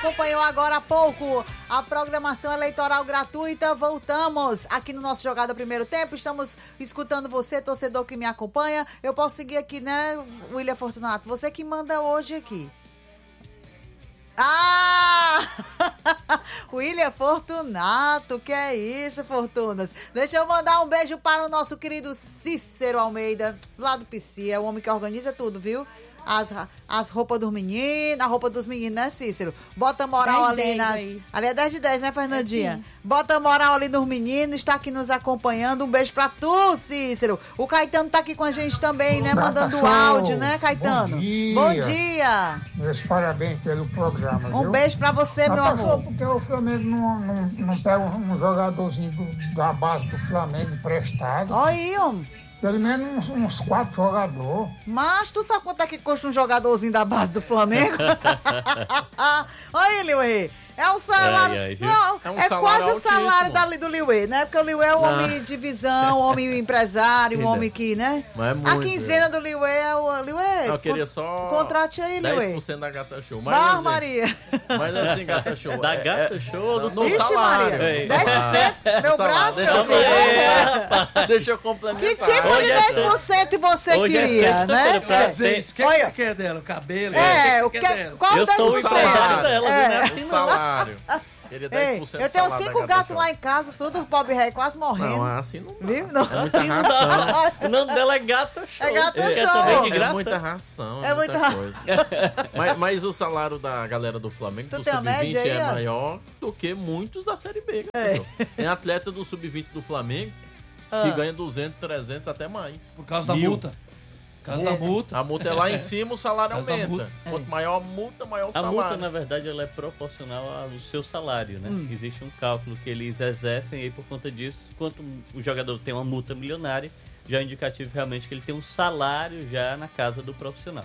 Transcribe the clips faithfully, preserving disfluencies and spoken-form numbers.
acompanhou agora há pouco a programação eleitoral gratuita, voltamos aqui no nosso Jogada Primeiro Tempo. Estamos escutando você, torcedor que me acompanha. Eu posso seguir aqui, né, William Fortunato? Você que manda hoje aqui. Ah! William Fortunato, que é isso, Fortunas? Deixa eu mandar um beijo para o nosso querido Cícero Almeida, lá do P C, é o homem que organiza tudo, viu? As, as roupas dos meninos, a roupa dos meninos, né, Cícero? Bota moral ali dez nas... Aí. Ali é dez de dez, né, Fernandinha? É, bota moral ali nos meninos, está aqui nos acompanhando. Um beijo pra tu, Cícero. O Caetano tá aqui com a gente também, né, mandando Show. áudio, né, Caetano? Bom dia. Bom dia. Meus parabéns pelo programa, Um viu? beijo pra você, meu Nata amor. Porque o Flamengo não, não, não pega um, um jogadorzinho do, da base do Flamengo emprestado. Olha aí, homem. Pelo menos uns, uns quatro jogadores. Mas tu sabe quanto é que custa um jogadorzinho da base do Flamengo? Olha aí, Liuê. É um salário. Ai, ai, não, é, um é salário quase altíssimo. O salário da, do Liuê, né? Porque o Liuê é um não. homem de visão, um homem empresário, um homem que, né? Mas é muito, a quinzena é. do Liuê é o Liuê. Eu queria só. Contrate aí, Liuê. dez por cento da Gata Show. Mas, Bah, assim, Maria. Mas assim, Gata Show. Da é, Gata é, Show no, do Ixi, salário. Maria. dez por cento? Meu braço, deixa meu filho. É, deixa eu complementar. Que tipo Hoje de dez por cento você Hoje queria, é né? Pra dizer isso. O que você quer dela? O cabelo? É, o que, que você quer dela? qual eu dez por cento? sou o salário dela, é. né? O salário. Ele é dez por cento. Ei, eu tenho cinco gatos lá em casa, tudo pobre ré, quase morrendo. Não, assim não dá. Viu? Não. É muita Assim não ração. dá. O nome dela é Gata Show. É Gata É, Show. também de É graça. muita ração, é, É muita muita coisa. mas, mas o salário da galera do Flamengo, Tu do tem a sub vinte, média aí, é ó? maior do que muitos da Série B. É. Tem atleta do sub vinte do Flamengo Ah. que ganha duzentos, trezentos, até mais. Por causa Mil. da multa. Por causa É. da multa. A multa é lá em cima, o salário Por causa da aumenta. multa. Quanto É. maior a multa, maior o A salário. multa, na verdade, ela é proporcional ao seu salário, né? Hum. Existe um cálculo que eles exercem e aí, por conta disso, quanto o jogador tem uma multa milionária, já é indicativo realmente que ele tem um salário já na casa do profissional.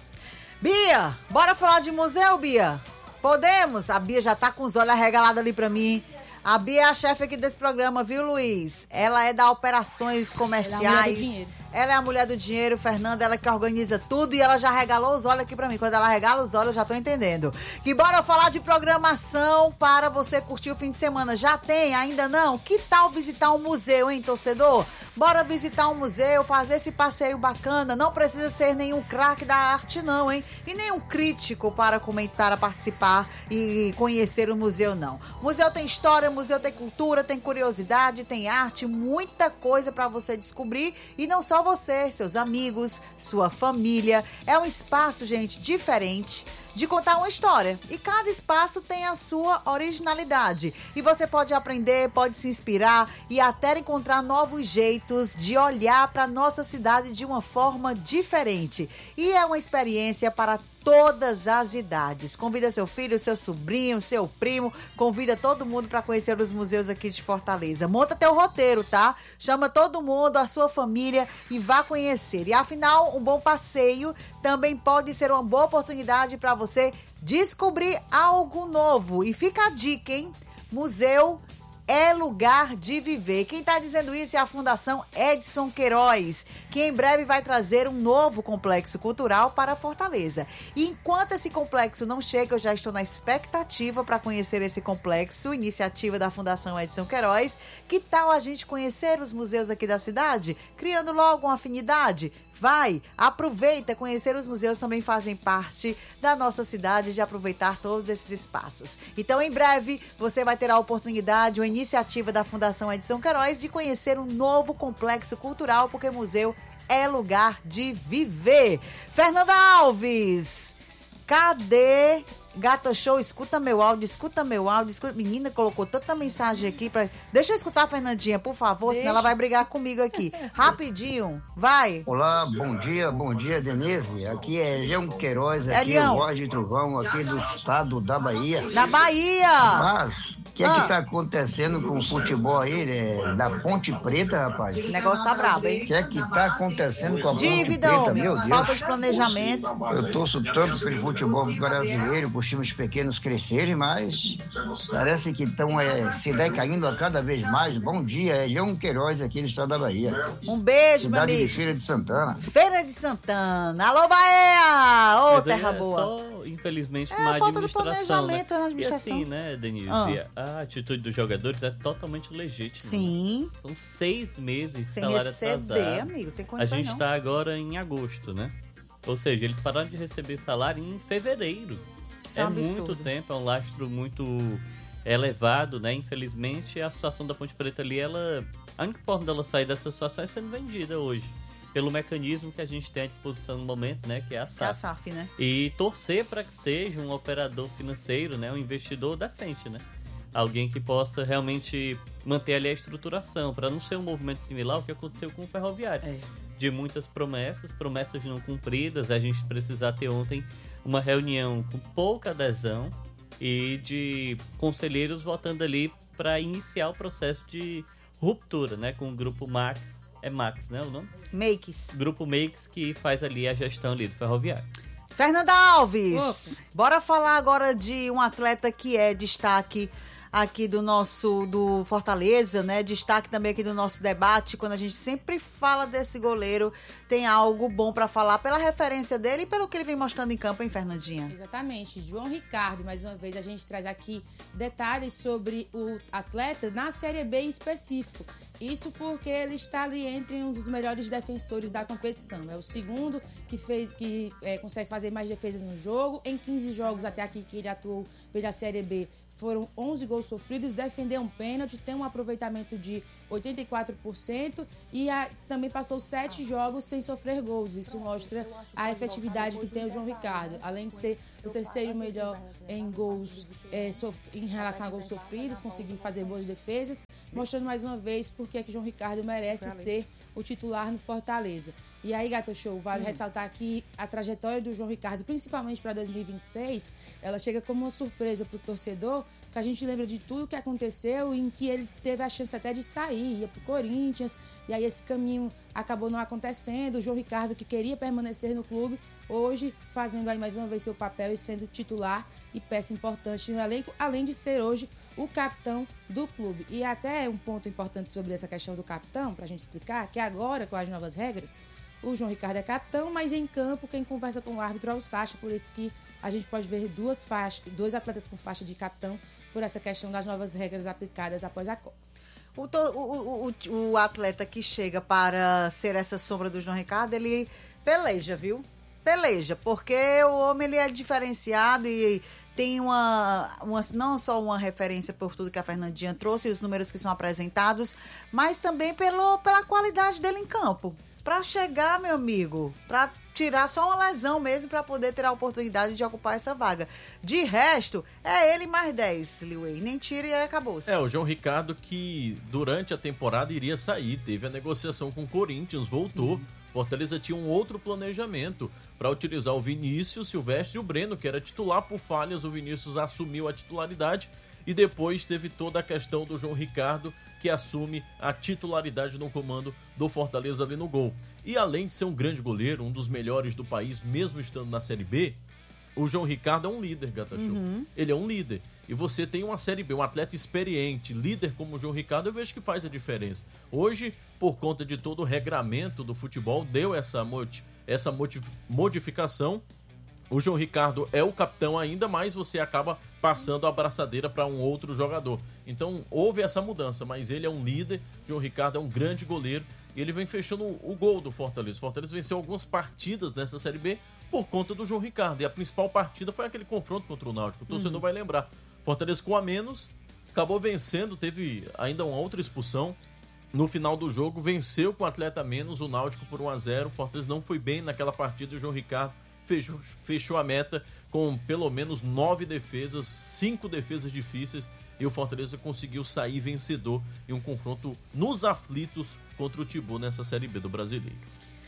Bia, bora falar de museu, Bia? Podemos? A Bia já tá com os olhos arregalados ali pra mim. A Bia é a chefe aqui desse programa, viu, Luiz? Ela é da operações comerciais. Ela é a mulher do dinheiro. Ela é a mulher do dinheiro, Fernanda, ela que organiza tudo e ela já regalou os olhos aqui pra mim. Quando ela regala os olhos, eu já tô entendendo. Que bora falar de programação para você curtir o fim de semana. Já tem? Ainda não? Que tal visitar um museu, hein, torcedor? Bora visitar um museu, fazer esse passeio bacana. Não precisa ser nenhum craque da arte, não, hein? E nenhum crítico para comentar, para participar e conhecer o museu, não. Museu tem história, museu tem cultura, tem curiosidade, tem arte, muita coisa para você descobrir. E não só você, seus amigos, sua família. É um espaço, gente, diferente de contar uma história. E cada espaço tem a sua originalidade. E você pode aprender, pode se inspirar e até encontrar novos jeitos de olhar para nossa cidade de uma forma diferente. E é uma experiência para todas as idades. Convida seu filho, seu sobrinho, seu primo, convida todo mundo para conhecer os museus aqui de Fortaleza. Monta teu roteiro, tá? Chama todo mundo, a sua família e vá conhecer. E afinal, um bom passeio também pode ser uma boa oportunidade para você descobrir algo novo. E fica a dica, hein? Museu é lugar de viver. Quem está dizendo isso é a Fundação Edson Queiroz, que em breve vai trazer um novo complexo cultural para Fortaleza. E enquanto esse complexo não chega, eu já estou na expectativa para conhecer esse complexo, iniciativa da Fundação Edson Queiroz. Que tal a gente conhecer os museus aqui da cidade, criando logo uma afinidade? Vai, aproveita, conhecer os museus também fazem parte da nossa cidade, de aproveitar todos esses espaços. Então, em breve, você vai ter a oportunidade, uma iniciativa da Fundação Edson Queiroz, de conhecer um novo complexo cultural, porque museu é lugar de viver. Fernanda Alves, cadê... Gata Show, escuta meu áudio, escuta meu áudio, escuta... Menina, colocou tanta mensagem aqui pra... Deixa eu escutar a Fernandinha, por favor, Deixa. senão ela vai brigar comigo aqui. Rapidinho, vai. Olá, bom dia, bom dia, Denise. Aqui é Leão Queiroz, É aqui Leão. é o Jorge Trovão, aqui do estado da Bahia. Da Bahia! Mas, o que é Ah. que tá acontecendo com o futebol aí, né? Da Ponte Preta, rapaz? O negócio tá brabo, O hein? que é que tá acontecendo com a Dívida, Ponte Preta, homem. meu Deus? Falta de planejamento. Eu torço tanto pelo futebol brasileiro, por os times pequenos crescerem, mas parece que estão é, se decaindo a cada vez mais. Bom dia, é Leão Queiroz aqui no estado da Bahia. Um beijo, meu Cidade amigo. de Feira de Santana. Feira de Santana. Alô, Bahia! Ô, Mas aí terra é boa. Só, infelizmente, É, má a falta do administração, né? planejamento na administração. E assim, né, Denise, Ah. a atitude dos jogadores é totalmente legítima. Sim. São seis meses de Sem salário receber, atrasado. amigo. Tem A condição gente não. está agora em agosto, né? Ou seja, eles pararam de receber salário em fevereiro. Isso é um muito absurdo. tempo, é um lastro muito elevado, né? Infelizmente, a situação da Ponte Preta ali, ela... A única forma dela sair dessa situação é sendo vendida hoje. Pelo mecanismo que a gente tem à disposição no momento, né? Que é a É a S A F. S A F, né? E torcer para que seja um operador financeiro, né? Um investidor decente, né? Alguém que possa realmente manter ali a estruturação, para não ser um movimento similar ao que aconteceu com o Ferroviário. É. De muitas promessas, promessas não cumpridas, a gente precisar ter ontem uma reunião com pouca adesão e de conselheiros votando ali para iniciar o processo de ruptura, né? Com o Grupo Max, é Max, né o nome? Makes. Grupo Makes, que faz ali a gestão ali do Ferroviário. Fernanda Alves, Opa. bora falar agora de um atleta que é destaque aqui do nosso, do Fortaleza, né? Destaque também aqui do nosso debate, quando a gente sempre fala desse goleiro, tem algo bom pra falar pela referência dele e pelo que ele vem mostrando em campo, hein, Fernandinha? Exatamente. João Ricardo, mais uma vez a gente traz aqui detalhes sobre o atleta na Série B em específico. Isso porque ele está ali entre um dos melhores defensores da competição. É o segundo que fez, que é, consegue fazer mais defesas no jogo. Em quinze jogos até aqui que ele atuou pela Série B, foram onze gols sofridos, defendeu um pênalti, tem um aproveitamento de oitenta e quatro por cento e a, também passou sete jogos sem sofrer gols. Isso mostra a efetividade que tem o João Ricardo. Além de ser o terceiro melhor em gols, é, sof- em relação a gols sofridos, conseguiu fazer boas defesas, mostrando mais uma vez porque é que o João Ricardo merece ser o titular no Fortaleza. E aí, Gata Show, vale hum. ressaltar que a trajetória do João Ricardo, principalmente para dois mil e vinte e seis, ela chega como uma surpresa para o torcedor, que a gente lembra de tudo que aconteceu, em que ele teve a chance até de sair, ia para o Corinthians, e aí esse caminho acabou não acontecendo. O João Ricardo, que queria permanecer no clube, hoje fazendo aí mais uma vez seu papel e sendo titular e peça importante no elenco, além de ser hoje o capitão do clube. E até um ponto importante sobre essa questão do capitão, para a gente explicar, que agora, com as novas regras, o João Ricardo é capitão, mas em campo quem conversa com o árbitro é o Sacha, por isso que a gente pode ver duas faixas, dois atletas com faixa de capitão, por essa questão das novas regras aplicadas após a Copa. O, to- o, o, o atleta que chega para ser essa sombra do João Ricardo, ele peleja, viu? Peleja, porque o homem ele é diferenciado e tem uma, uma não só uma referência por tudo que a Fernandinha trouxe, os números que são apresentados, mas também pelo, pela qualidade dele em campo. Para chegar, meu amigo, para tirar só uma lesão mesmo, para poder ter a oportunidade de ocupar essa vaga. De resto, é ele mais dez, Liway. Nem tira e aí acabou-se. É, o João Ricardo que durante a temporada iria sair, teve a negociação com o Corinthians, voltou. Uhum. Fortaleza tinha um outro planejamento para utilizar o Vinícius, Silvestre e o Breno, que era titular por falhas. O Vinícius assumiu a titularidade e depois teve toda a questão do João Ricardo, que assume a titularidade no comando do Fortaleza ali no gol. E além de ser um grande goleiro, um dos melhores do país, mesmo estando na Série B, o João Ricardo é um líder, Gata Show. Uhum. Ele é um líder. E você tem uma Série B, um atleta experiente, líder como o João Ricardo, eu vejo que faz a diferença. Hoje, por conta de todo o regramento do futebol, deu essa, modi- essa motiv- modificação. O João Ricardo é o capitão ainda, mas você acaba passando a abraçadeira para um outro jogador. Então, houve essa mudança, mas ele é um líder. O João Ricardo é um grande goleiro e ele vem fechando o gol do Fortaleza. O Fortaleza venceu algumas partidas nessa Série B por conta do João Ricardo. E a principal partida foi aquele confronto contra o Náutico. O torcedor uhum. vai lembrar. Fortaleza com a menos, acabou vencendo, teve ainda uma outra expulsão. No final do jogo, venceu com o atleta a menos o Náutico por um a zero. O Fortaleza não foi bem naquela partida e o João Ricardo Fechou, fechou a meta com pelo menos nove defesas, cinco defesas difíceis, e o Fortaleza conseguiu sair vencedor em um confronto nos aflitos contra o Timbu nessa Série B do Brasileiro.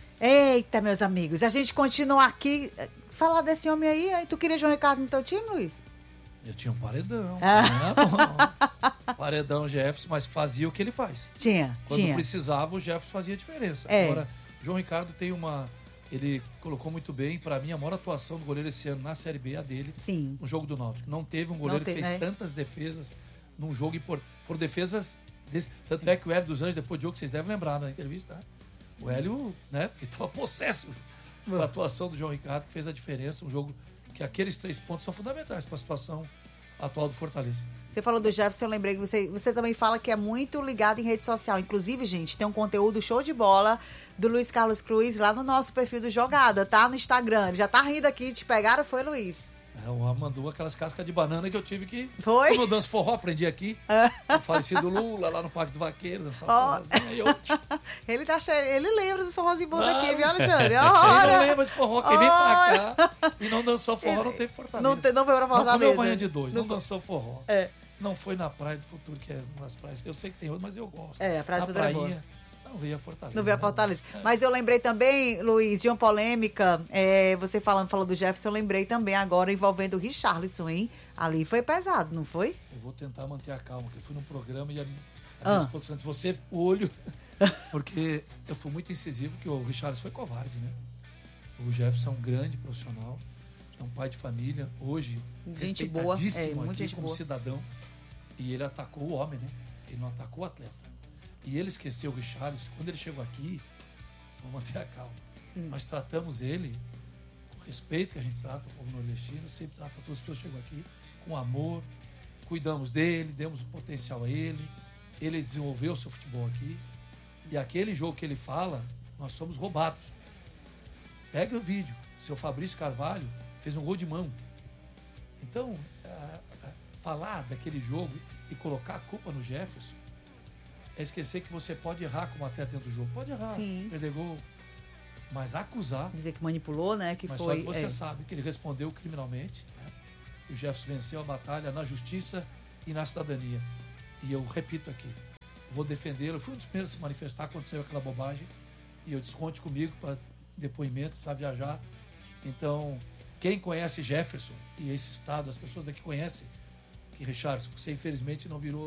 Eita, meus amigos, a gente continua aqui. Falar desse homem aí, aí tu queria João Ricardo no teu time, Luiz? Eu tinha um paredão. Ah. Não. Paredão Jefferson, mas fazia o que ele faz. Tinha, Quando tinha. precisava, o Jefferson fazia diferença. É. Agora, João Ricardo tem uma... Ele colocou muito bem. Para mim, a maior atuação do goleiro esse ano na Série B é a dele. Sim. No jogo do Náutico. Não teve um goleiro teve, que fez é. tantas defesas num jogo importante. Foram defesas... Desse... Tanto é que o Hélio dos Anjos, depois do jogo, vocês devem lembrar na entrevista, né? O Hélio, né? Porque estava possesso da atuação do João Ricardo, que fez a diferença. Um jogo que aqueles três pontos são fundamentais para a situação atual do Fortaleza. Você falou do Jefferson, eu lembrei que você, você também fala que é muito ligado em rede social. Inclusive, gente, tem um conteúdo show de bola do Luiz Carlos Cruz lá no nosso perfil do Jogada, tá? No Instagram. Ele já tá rindo aqui, te pegaram, foi, Luiz? É, o Rafa mandou aquelas cascas de banana que eu tive que... Foi? Quando eu danço forró, aprendi aqui. O falecido Lula, lá no Parque do Vaqueiro, dançar Ó. forrozinho. E eu... Ele, tá cheio, ele lembra do forrozinho bom daqui, Não. viu, Alexandre? Quem não Ora! lembra de forró, quem vem pra cá e não dançou forró, não teve Fortaleza. Não, te- não foi pra Não Fortaleza. comeu manhã de dois, não, Não- dançou forró. É. Não foi na Praia do Futuro, que é uma das praias que eu sei que tem outra, mas eu gosto. É, a Praia do na Futuro é boa. prainha, não veio a Fortaleza. Não veio a né? Fortaleza. Mas eu lembrei também, Luiz, de uma polêmica, é, você falando, falando do Jefferson, eu lembrei também agora envolvendo o Richarlison, hein? Ali foi pesado, não foi? Eu vou tentar manter a calma, porque eu fui num programa e a, a Ah. minha esposa antes, você, o olho, porque eu fui muito incisivo, que o Richarlison foi covarde, né? O Jefferson é um grande profissional, é um pai de família, hoje Gente boa, é, respeitadíssimo muita aqui gente como boa. cidadão, e ele atacou o homem, né? Ele não atacou o atleta. E ele esqueceu o Richarlison. Quando ele chegou aqui, vamos manter a calma, Hum. nós tratamos ele com respeito que a gente trata o povo nordestino, sempre trata todas as pessoas que chegam aqui com amor, cuidamos dele, demos o potencial a ele, ele desenvolveu o seu futebol aqui, e aquele jogo que ele fala, nós somos roubados. Pega o vídeo, seu Fabrício Carvalho fez um gol de mão. Então, ah, ah, falar daquele jogo e colocar a culpa no Jefferson é esquecer que você pode errar como atleta dentro do jogo. Pode errar, Sim. perder gol, mas acusar. Dizer que manipulou, né? Que Mas só foi. que você é. sabe que ele respondeu criminalmente. Né? O Jefferson venceu a batalha na justiça e na cidadania. E eu repito aqui, vou defendê-lo. Eu fui um dos primeiros a se manifestar quando saiu aquela bobagem. E eu desconte comigo para depoimento, para viajar. Então, quem conhece Jefferson e esse estado, as pessoas daqui conhecem que Richarlison, você infelizmente não virou